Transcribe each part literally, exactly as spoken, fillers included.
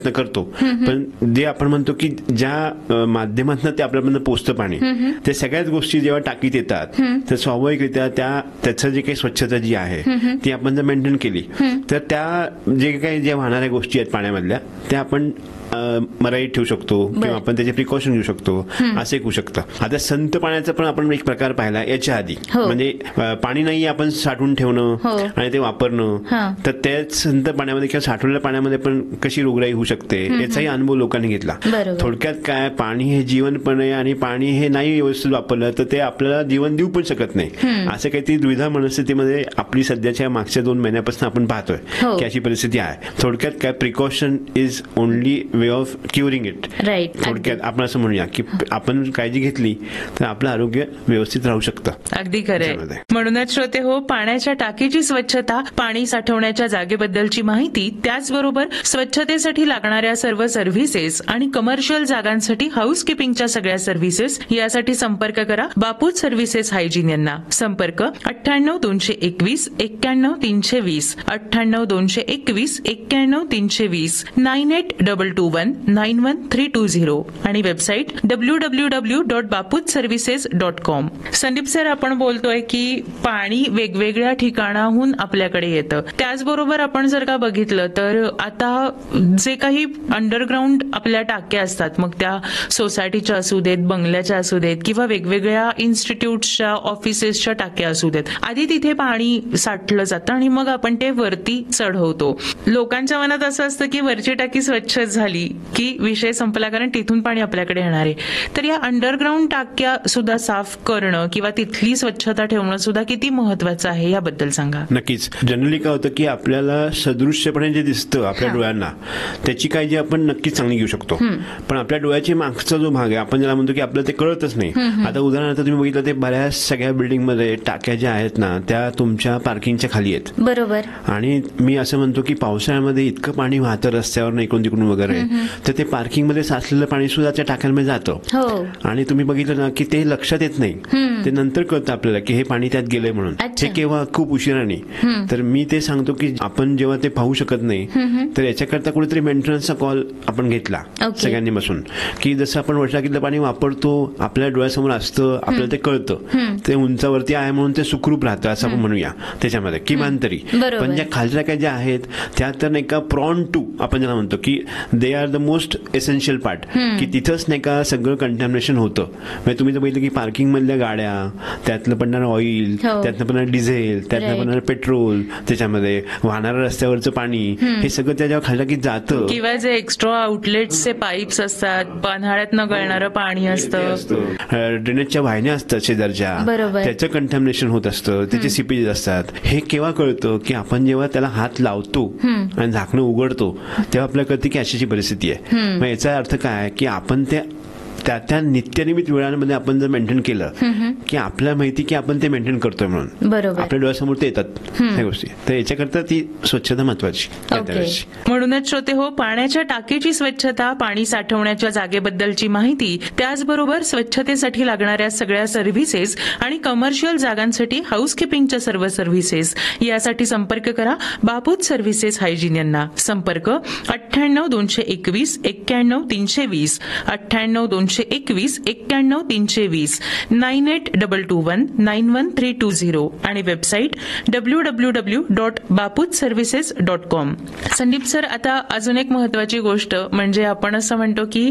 करतो, पण जे आपण म्हणतो की ज्या माध्यमातून ते आपल्यापर्यंत पोहोचतं पाणी, ते सगळ्याच गोष्टी जेव्हा टाकीत येतात तर स्वाभाविकरित्या त्या त्याचं जे काही स्वच्छता जी आहे ती आपण जर मेंटेन केली तर त्या जे काही ज्या वाहणाऱ्या गोष्टी आहेत पाण्यामधल्या त्या आपण मर्यादित ठेवू शकतो किंवा आपण त्याचे प्रिकॉशन घेऊ शकतो, असं एक होऊ शकतं. आता संत पाण्याचा पण आपण एक प्रकार पाहिला याच्या आधी, म्हणजे पाणी नाही आपण साठवून ठेवणं आणि ते वापरणं, तर त्याच संत पाण्यामध्ये किंवा साठवलेल्या पाण्यामध्ये पण कशी रोगराई होऊ शकते याचाही अनुभव लोकांनी घेतला. थोडक्यात काय, पाणी हे जीवन पण आहे आणि पाणी हे नाही व्यवस्थित वापरलं तर ते आपल्याला जीवन देऊ पण शकत नाही. असं काहीतरी द्विधा मनस्थितीमध्ये आपली सध्याच्या मागच्या दोन महिन्यापासून आपण पाहतोय की अशी परिस्थिती आहे. थोडक्यात काय, precaution is only way of curing it. Right. थोडक्यात आपण असं म्हणूया की आपण काळजी घेतली तर आपलं आरोग्य व्यवस्थित राहू शकतं. अगदी खरंय. म्हणूनच श्रोते हो, पाण्याच्या टाकीची स्वच्छता, पाणी साठवण्याच्या जागेबद्दलची माहिती, त्याचबरोबर स्वच्छतेसाठी लागणाऱ्या सर्व सर्व्हिसेस आणि कमर्शियल जागांसाठी हाऊसकीपिंगच्या सगळ्या सर्व्हिसेस यासाठी संपर्क करा बापूज सर्व्हिसेस हायजीन यांना. संपर्क अठ्ठ्याण्णव दोनशे एकवीस एक्क्याण्णव तीनशे वीस अठ्ठ्याण्णव दोनशे एकवीस एक्क्याण्णव तीनशे वीस nine eight double two one nine one three to zero आणि website W W W dot बापूज services dot com. Sandeep sir, आपण बोलतोय की पाणी वेगवेगळ्या ठिकाणाहून आपल्याकडे येतं, त्याचबरोबर आपण जर का बघितलं तर आता जे काही अंडरग्राऊंड आपल्या टाक्या असतात, मग त्या सोसायटीच्या असू देत, बंगल्याच्या असू देत किंवा वेगवेगळ्या इन्स्टिट्यूट्सच्या, ऑफिसेसच्या टाक्या असू देत, आधी तिथे पाणी साठलं जातं आणि मग आपण ते वरती चढवतो. लोकांच्या मनात असं असतं की वरची टाकी स्वच्छ झाली की विषय संपला, कारण तिथून पाणी आपल्याकडे येणार आहे. तर या अंडरग्राऊंड टाक्या सुद्धा साफ करणं किंवा तिथली स्वच्छता ठेवणं सुद्धा किती महत्वाचं आहे याबद्दल सांगा. नक्कीच. जनरली काय होतं की आपल्याला सदृश्यपणे जे दिसतं आपल्या डोळ्यांना, त्याची काळजी आपण नक्कीच चांगली घेऊ शकतो, पण आपल्या डोळ्याची मागचा जो भाग आहे आपण ज्याला म्हणतो की आपल्याला ते कळतच नाही. आता उदाहरणार्थ तुम्ही बघितलं ते बऱ्याच सगळ्या बिल्डिंगमध्ये टाक्या ज्या आहेत ना त्या तुमच्या पार्किंगच्या खाली आहेत. बरोबर. आणि मी असं म्हणतो की पावसाळ्यामध्ये इतकं पाणी वाहतं रस्त्यावर इकडून तिकडून वगैरे, तर ते पार्किंगमध्ये साचलेलं पाणी सुद्धा त्या टाक्यांमध्ये जातं आणि तुम्ही बघितलं ना की ते लक्षात येत नाही, ते नंतर कळतं आपल्याला की हे पाणी त्यात गेलंय म्हणून. हे केव्हा, खूप उशिराने. तर मी ते सांगतो की आपण जेव्हा ते पाहू शकत नाही तर याच्याकरता कुठेतरी मेंटेनन्सचा कॉल आपण घेतला सगळ्यांनी बसून, की जसं आपण वर्षाकीतलं पाणी वापरतो आपल्या डोळ्यासमोर असतं, आपल्याला ते कळतं, ते उंचावरती आहे म्हणून ते सुखरूप राहतं असं आपण म्हणूया त्याच्यामध्ये किमान तरी. पण ज्या खालच्या काय ज्या आहेत त्या तर नाही का प्रॉन टू आपण ज्याला म्हणतो की they are the most essential part, की तिथंच नाही का सगळं कंटॅमिनेशन होतं. म्हणजे तुम्ही जर बघितलं की पार्किंग मधल्या गाड्या, त्यातलं पडणारं ऑइल, त्यातनं पडणारं डिझेल, त्यातनं पडणारं पेट्रोल, त्याच्यामध्ये वाहणाऱ्या रस्त्यावरचं पाणी, हे सगळं त्याच्या खालच्या की जातं. किंवा जे एक्स्ट्रा आउटलेट्सचे पाईप्स असतात, पान्हाळ्यात न गळणारं पाणी असतं, ड्रेनेजच्या वाहिन्या असतात शेजारच्या, त्याचं कंटॅमिनेशन होत असतं, त्याचे सीपेजेस असतात. हे केव्हा कळतं की आपण जेव्हा त्याला हात लावतो आणि झाकणं उघडतो तेव्हा आपल्याला कळतं की अशीची परिस्थिती आहे. मग याचा अर्थ काय की आपण त्या त्या त्या नित्यनिमित वेळांमध्ये आपण जर मेंटेन केलं की आपल्याला माहिती की आपण ते मेंटेन करतोय म्हणून, बरोबर, आपल्या डोळ्यासमोर ते येतात ह्या गोष्टी. तर याच्याकरता ती स्वच्छता महत्वाची. म्हणूनच श्रोते हो, पाण्याच्या टाकीची स्वच्छता, पाणी साठवण्याच्या जागेबद्दलची माहिती, त्याचबरोबर स्वच्छतेसाठी लागणाऱ्या सगळ्या सर्व्हिसेस आणि कमर्शियल जागांसाठी हाऊसकीपिंगच्या सर्व सर्व्हिसेस यासाठी संपर्क करा बापूज सर्व्हिसेस हायजीन यांना. संपर्क अठ्ठ्याण्णव दोनशे एकवीस एक्क्याण्णव तीनशे वीस अठ्ठ्याण्णव दोनशे एकवीस एक्क्याण्णव तीनशे वीस nine eight double two one nine one three to zero आणि website W W W dot बापूज services dot com. Sandeep sir, आता अजून एक महत्वाची गोष्ट म्हणजे आपण असं म्हणतो की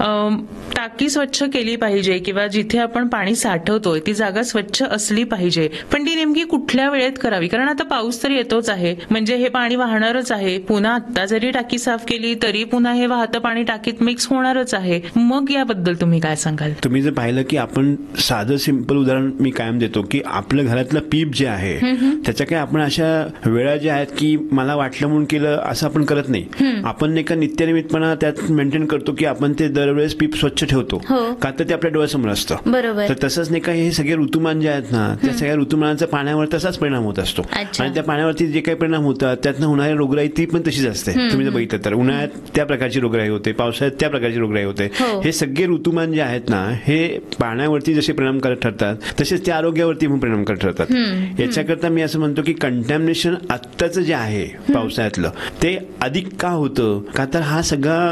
टाकी स्वच्छ केली पाहिजे किंवा जिथे आपण पाणी साठवतोय ती जागा स्वच्छ असली पाहिजे, पण ती नेमकी कुठल्या वेळेत करावी? कारण आता पाऊस तर येतोच आहे, म्हणजे हे पाणी वाहणारच आहे. पुन्हा आता जरी टाकी साफ केली तरी पुन्हा हे वाहतं पाणी टाकीत मिक्स होणारच आहे. मग याबद्दल तुम्ही काय सांगाल? तुम्ही जर पाहिलं की आपण साधं सिंपल उदाहरण मी कायम देतो की आपल्या घरातलं पीप जे आहे त्याच्या काही आपण अशा वेळा ज्या आहेत की मला वाटलं म्हणून केलं असं आपण करत नाही. आपण नाही का नित्यनिमितपणा त्यात मेंटेन करतो की आपण ते दरवेळेस पीप स्वच्छ ठेवतो, का तर ते आपल्या डोळ्यासमोर असतं. तर तसंच नाही का हे सगळे ऋतुमान जे आहेत ना त्या सगळ्या ऋतुमानाचा पाण्यावर तसाच परिणाम होत असतो आणि त्या पाण्यावरती जे काही परिणाम होतात त्यातनं होणारी रोगराई ती पण तशीच असते. तुम्ही जर बघितलं तर उन्हाळ्यात त्या प्रकारची रोगराई होते, पावसाळ्यात त्या प्रकारची रोगराई होते. हे सगळे ऋतुमान जे आहेत ना हे पाण्यावरती जसे परिणाम करत ठरतात तसेच त्या आरोग्यावरती पण परिणाम करत ठरतात. याच्याकरता मी असं म्हणतो की कंटॅमिनेशन आत्ताचं जे आहे पावसाळ्यातलं ते अधिक का होतं का तर हा सगळा